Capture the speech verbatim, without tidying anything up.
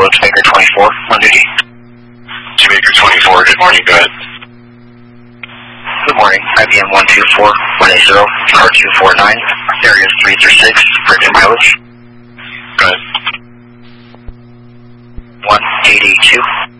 Jamaica twenty-four, on duty. Jamaica twenty-four, good morning, go ahead. Good morning, I B M one two four one eight zero, car two four nine, area three three six, Brigham mileage. Go ahead. one eight eight two.